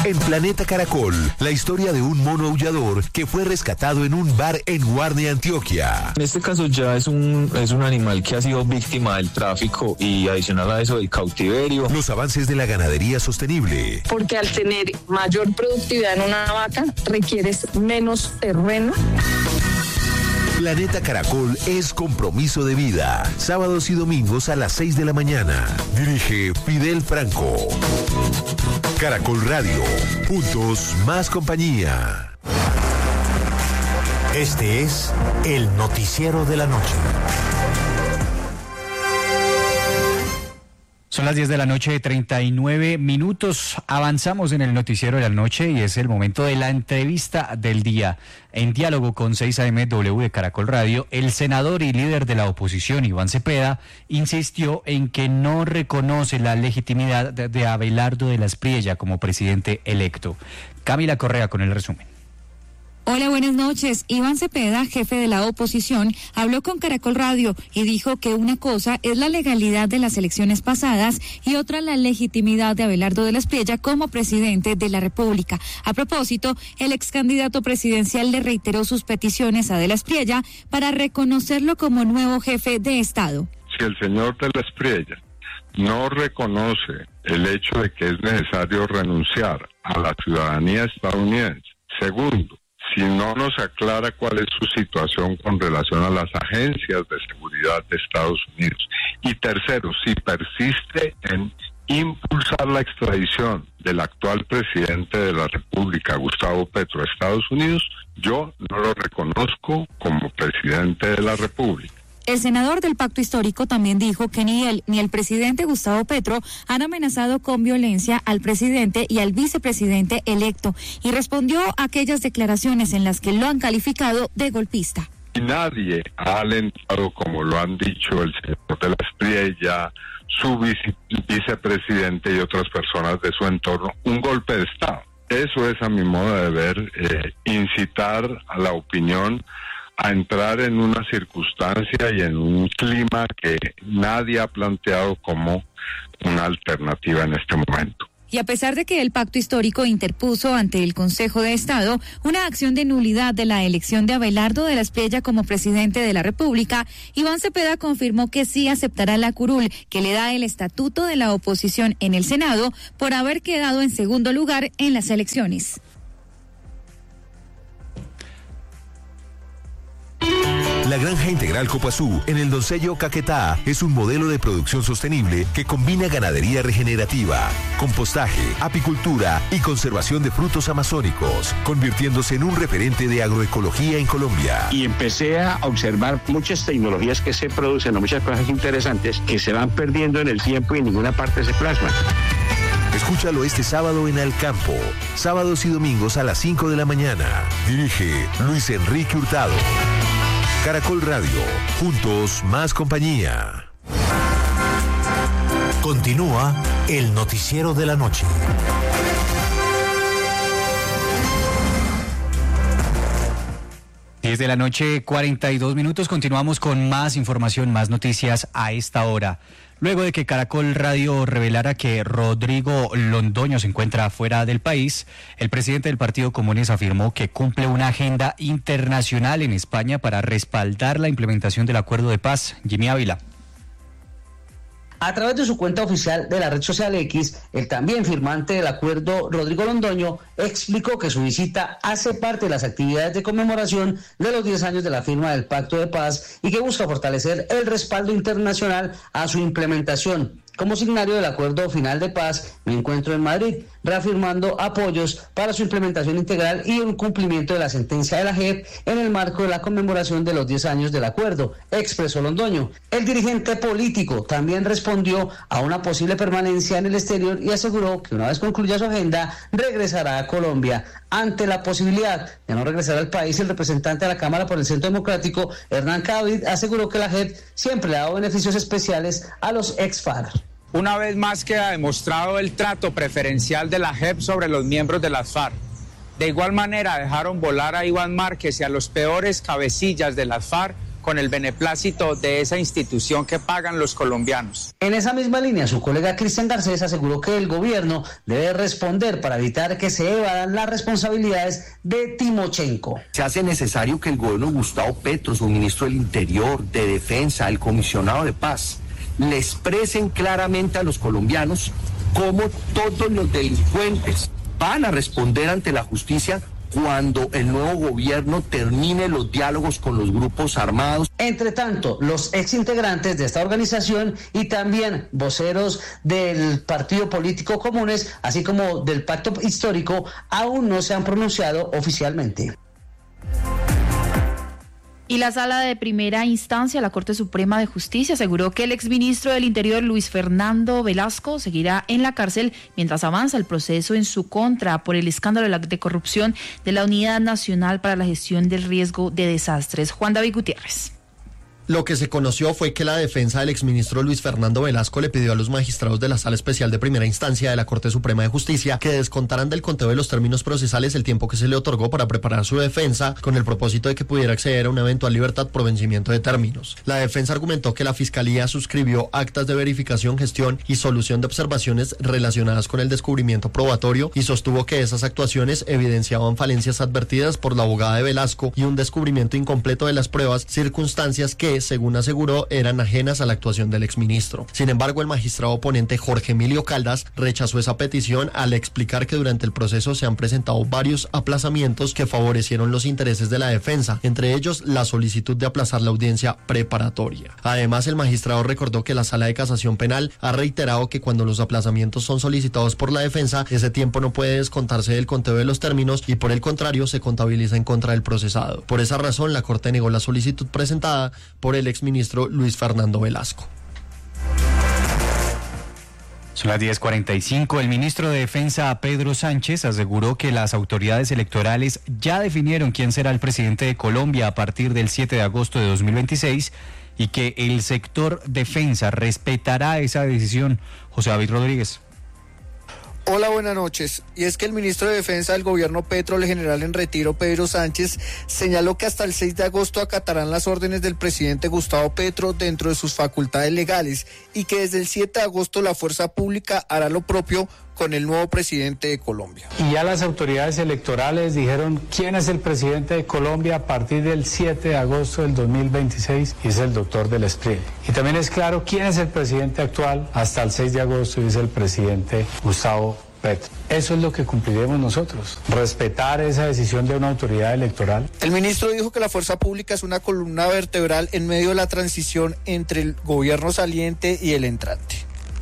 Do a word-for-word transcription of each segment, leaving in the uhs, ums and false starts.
En Planeta Caracol, la historia de un mono aullador que fue rescatado en un bar en Guarne, Antioquia. En este caso ya es un, es un animal que ha sido víctima del tráfico y adicional a eso del cautiverio. Los avances de la ganadería sostenible. Porque al tener mayor productividad en una vaca, requieres menos terreno. Planeta Caracol es compromiso de vida. Sábados y domingos a las seis de la mañana. Dirige Fidel Franco. Caracol Radio. Juntos, más compañía. Este es el noticiero de la noche. Son las diez de la noche, treinta y nueve minutos. Avanzamos en el noticiero de la noche y es el momento de la entrevista del día. En diálogo con seis A M W de Caracol Radio, el senador y líder de la oposición, Iván Cepeda, insistió en que no reconoce la legitimidad de, de Abelardo de la Espriella como presidente electo. Camila Correa con el resumen. Hola, buenas noches. Iván Cepeda, jefe de la oposición, habló con Caracol Radio y dijo que una cosa es la legalidad de las elecciones pasadas y otra la legitimidad de Abelardo de la Espriella como presidente de la República. A propósito, el ex candidato presidencial le reiteró sus peticiones a de la Espriella para reconocerlo como nuevo jefe de Estado. Si el señor de la Espriella no reconoce el hecho de que es necesario renunciar a la ciudadanía estadounidense, segundo, si no nos aclara cuál es su situación con relación a las agencias de seguridad de Estados Unidos. Y tercero, si persiste en impulsar la extradición del actual presidente de la República, Gustavo Petro, a Estados Unidos, yo no lo reconozco como presidente de la República. El senador del Pacto Histórico también dijo que ni él ni el presidente Gustavo Petro han amenazado con violencia al presidente y al vicepresidente electo y respondió a aquellas declaraciones en las que lo han calificado de golpista. Y nadie ha alentado, como lo han dicho el señor de la Espriella, su vice, vicepresidente y otras personas de su entorno, un golpe de Estado. Eso es, a mi modo de ver, eh, incitar a la opinión a entrar en una circunstancia y en un clima que nadie ha planteado como una alternativa en este momento. Y a pesar de que el Pacto Histórico interpuso ante el Consejo de Estado una acción de nulidad de la elección de Abelardo de la Espriella como presidente de la República, Iván Cepeda confirmó que sí aceptará la curul que le da el estatuto de la oposición en el Senado por haber quedado en segundo lugar en las elecciones. La Granja Integral Copazú, en el Doncello Caquetá, es un modelo de producción sostenible que combina ganadería regenerativa, compostaje, apicultura y conservación de frutos amazónicos, convirtiéndose en un referente de agroecología en Colombia. Y empecé a observar muchas tecnologías que se producen, muchas cosas interesantes que se van perdiendo en el tiempo y en ninguna parte se plasman. Escúchalo este sábado en Al Campo, sábados y domingos a las cinco de la mañana. Dirige Luis Enrique Hurtado. Caracol Radio, juntos más compañía. Continúa el noticiero de la noche. diez de la noche, cuarenta y dos minutos. Continuamos con más información, más noticias a esta hora. Luego de que Caracol Radio revelara que Rodrigo Londoño se encuentra fuera del país, el presidente del Partido Comunes afirmó que cumple una agenda internacional en España para respaldar la implementación del acuerdo de paz. Jimmy Ávila. A través de su cuenta oficial de la red social X, el también firmante del acuerdo, Rodrigo Londoño, explicó que su visita hace parte de las actividades de conmemoración de los diez años de la firma del Pacto de Paz y que busca fortalecer el respaldo internacional a su implementación. Como signario del acuerdo final de paz, me encuentro en Madrid, reafirmando apoyos para su implementación integral y un cumplimiento de la sentencia de la J E P en el marco de la conmemoración de los diez años del acuerdo, expresó Londoño. El dirigente político también respondió a una posible permanencia en el exterior y aseguró que una vez concluya su agenda, regresará a Colombia. Ante la posibilidad de no regresar al país, el representante de la Cámara por el Centro Democrático, Hernán Cadavid, aseguró que la J E P siempre le ha dado beneficios especiales a los ex-FARC. Una vez más queda demostrado el trato preferencial de la J E P sobre los miembros de las FARC. De igual manera dejaron volar a Iván Márquez y a los peores cabecillas de las FARC con el beneplácito de esa institución que pagan los colombianos. En esa misma línea, su colega Cristian Garcés aseguró que el gobierno debe responder para evitar que se evadan las responsabilidades de Timochenko. Se hace necesario que el gobierno de Gustavo Petro, su ministro del Interior, de Defensa, el comisionado de Paz, le expresen claramente a los colombianos cómo todos los delincuentes van a responder ante la justicia cuando el nuevo gobierno termine los diálogos con los grupos armados. Entre tanto, los exintegrantes de esta organización y también voceros del partido político Comunes, así como del Pacto Histórico, aún no se han pronunciado oficialmente. Y la Sala de Primera Instancia, la Corte Suprema de Justicia, aseguró que el exministro del Interior, Luis Fernando Velasco, seguirá en la cárcel mientras avanza el proceso en su contra por el escándalo de corrupción de la Unidad Nacional para la Gestión del Riesgo de Desastres. Juan David Gutiérrez. Lo que se conoció fue que la defensa del exministro Luis Fernando Velasco le pidió a los magistrados de la Sala Especial de Primera Instancia de la Corte Suprema de Justicia que descontaran del conteo de los términos procesales el tiempo que se le otorgó para preparar su defensa, con el propósito de que pudiera acceder a una eventual libertad por vencimiento de términos. La defensa argumentó que la Fiscalía suscribió actas de verificación, gestión y solución de observaciones relacionadas con el descubrimiento probatorio y sostuvo que esas actuaciones evidenciaban falencias advertidas por la abogada de Velasco y un descubrimiento incompleto de las pruebas, circunstancias que, según aseguró, eran ajenas a la actuación del exministro. Sin embargo, el magistrado oponente Jorge Emilio Caldas rechazó esa petición al explicar que durante el proceso se han presentado varios aplazamientos que favorecieron los intereses de la defensa, entre ellos la solicitud de aplazar la audiencia preparatoria. Además, el magistrado recordó que la Sala de Casación Penal ha reiterado que cuando los aplazamientos son solicitados por la defensa, ese tiempo no puede descontarse del conteo de los términos y por el contrario se contabiliza en contra del procesado. Por esa razón, la Corte negó la solicitud presentada por el exministro Luis Fernando Velasco. Son las diez cuarenta y cinco. El ministro de Defensa, Pedro Sánchez, aseguró que las autoridades electorales ya definieron quién será el presidente de Colombia a partir del siete de agosto de dos mil veintiséis y que el sector defensa respetará esa decisión. José David Rodríguez. Hola, buenas noches. Y es que el ministro de Defensa del gobierno Petro, el general en retiro Pedro Sánchez, señaló que hasta el seis de agosto acatarán las órdenes del presidente Gustavo Petro dentro de sus facultades legales y que desde el siete de agosto la fuerza pública hará lo propio con el nuevo presidente de Colombia. Y ya las autoridades electorales dijeron quién es el presidente de Colombia a partir del siete de agosto del dos mil veintiséis y es el doctor del Espriella. Y también es claro quién es el presidente actual hasta el seis de agosto y es el presidente Gustavo Petro. Eso es lo que cumpliremos nosotros, respetar esa decisión de una autoridad electoral. El ministro dijo que la fuerza pública es una columna vertebral en medio de la transición entre el gobierno saliente y el entrante.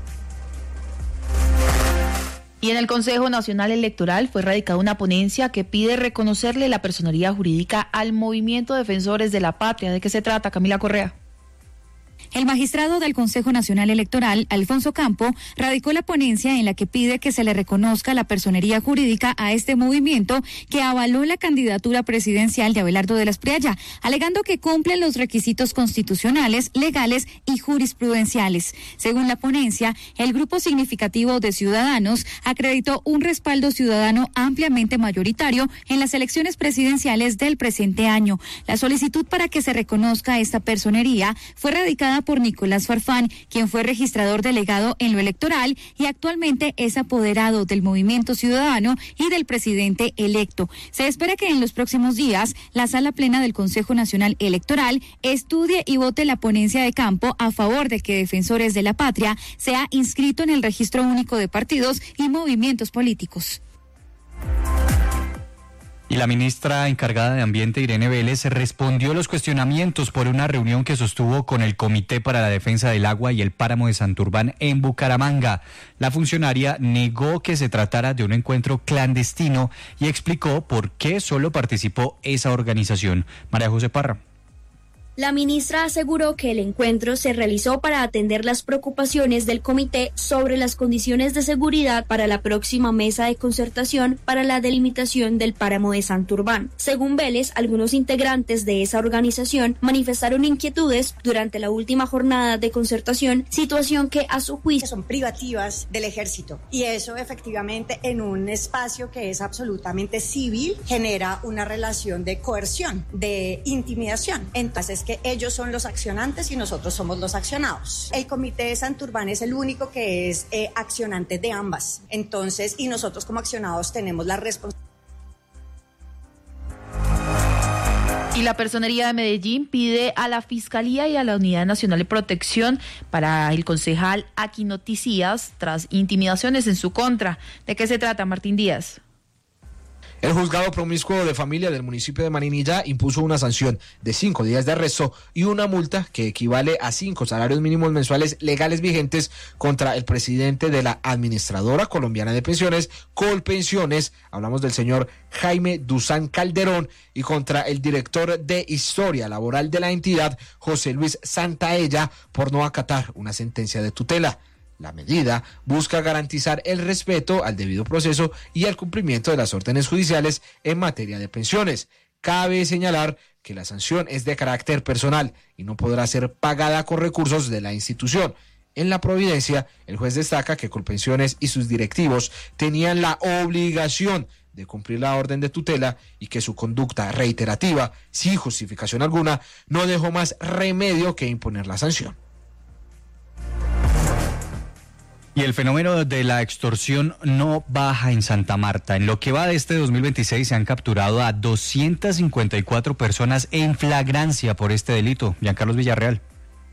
Y en el Consejo Nacional Electoral fue radicada una ponencia que pide reconocerle la personería jurídica al Movimiento Defensores de la Patria. ¿De qué se trata, Camila Correa? El magistrado del Consejo Nacional Electoral, Alfonso Campo, radicó la ponencia en la que pide que se le reconozca la personería jurídica a este movimiento que avaló la candidatura presidencial de Abelardo de la Espriella, alegando que cumplen los requisitos constitucionales, legales y jurisprudenciales. Según la ponencia, el grupo significativo de ciudadanos acreditó un respaldo ciudadano ampliamente mayoritario en las elecciones presidenciales del presente año. La solicitud para que se reconozca esta personería fue radicada por Nicolás Farfán, quien fue registrador delegado en lo electoral y actualmente es apoderado del Movimiento Ciudadano y del presidente electo. Se espera que en los próximos días la Sala Plena del Consejo Nacional Electoral estudie y vote la ponencia de Campo a favor de que Defensores de la Patria sea inscrito en el Registro Único de Partidos y Movimientos Políticos. Y la ministra encargada de Ambiente, Irene Vélez, respondió los cuestionamientos por una reunión que sostuvo con el Comité para la Defensa del Agua y el Páramo de Santurbán en Bucaramanga. La funcionaria negó que se tratara de un encuentro clandestino y explicó por qué solo participó esa organización. María José Parra. La ministra aseguró que el encuentro se realizó para atender las preocupaciones del comité sobre las condiciones de seguridad para la próxima mesa de concertación para la delimitación del páramo de Santurbán. Según Vélez, algunos integrantes de esa organización manifestaron inquietudes durante la última jornada de concertación, situación que a su juicio son privativas del ejército y eso efectivamente en un espacio que es absolutamente civil genera una relación de coerción, de intimidación. Entonces es que ellos son los accionantes y nosotros somos los accionados. El Comité de Santurbán es el único que es eh, accionante de ambas. Entonces, y nosotros como accionados tenemos la responsabilidad. Y la Personería de Medellín pide a la Fiscalía y a la Unidad Nacional de Protección para el concejal Aquinoticías tras intimidaciones en su contra. ¿De qué se trata, Martín Díaz? El juzgado promiscuo de familia del municipio de Marinilla impuso una sanción de cinco días de arresto y una multa que equivale a cinco salarios mínimos mensuales legales vigentes contra el presidente de la Administradora Colombiana de Pensiones, Colpensiones, hablamos del señor Jaime Duzán Calderón, y contra el director de Historia Laboral de la entidad, José Luis Santaella, por no acatar una sentencia de tutela. La medida busca garantizar el respeto al debido proceso y al cumplimiento de las órdenes judiciales en materia de pensiones. Cabe señalar que la sanción es de carácter personal y no podrá ser pagada con recursos de la institución. En la providencia, el juez destaca que Colpensiones y sus directivos tenían la obligación de cumplir la orden de tutela y que su conducta reiterativa, sin justificación alguna, no dejó más remedio que imponer la sanción. Y el fenómeno de la extorsión no baja en Santa Marta. En lo que va de este dos mil veintiséis se han capturado a doscientas cincuenta y cuatro personas en flagrancia por este delito. Giancarlos Villarreal.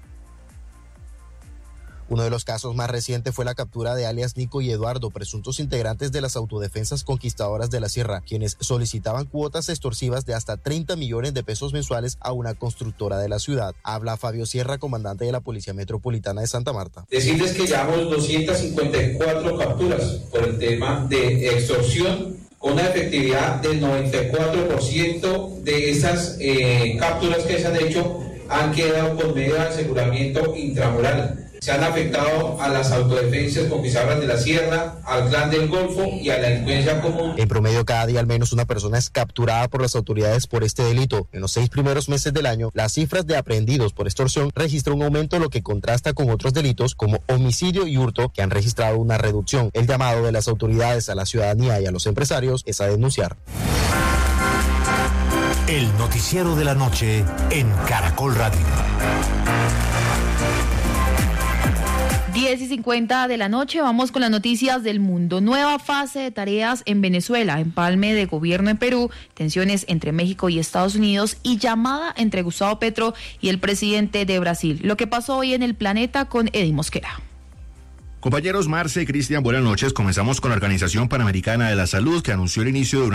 Uno de los casos más recientes fue la captura de alias Nico y Eduardo, presuntos integrantes de las autodefensas conquistadoras de la Sierra, quienes solicitaban cuotas extorsivas de hasta treinta millones de pesos mensuales a una constructora de la ciudad. Habla Fabio Sierra, comandante de la Policía Metropolitana de Santa Marta. Decirles que llevamos doscientas cincuenta y cuatro capturas por el tema de extorsión, con una efectividad del noventa y cuatro por ciento de esas eh, capturas que se han hecho han quedado por medio de aseguramiento intramural. Se han afectado a las autodefensas conquistadoras de la Sierra, al Clan del Golfo y a la delincuencia común. En promedio, cada día al menos una persona es capturada por las autoridades por este delito. En los seis primeros meses del año, las cifras de aprehendidos por extorsión registran un aumento, lo que contrasta con otros delitos como homicidio y hurto, que han registrado una reducción. El llamado de las autoridades a la ciudadanía y a los empresarios es a denunciar. El noticiero de la noche en Caracol Radio. diez y cincuenta de la noche, vamos con las noticias del mundo. Nueva fase de tareas en Venezuela, empalme de gobierno en Perú, tensiones entre México y Estados Unidos y llamada entre Gustavo Petro y el presidente de Brasil. Lo que pasó hoy en el planeta con Eddie Mosquera. Compañeros Marce y Cristian, buenas noches. Comenzamos con la Organización Panamericana de la Salud, que anunció el inicio de una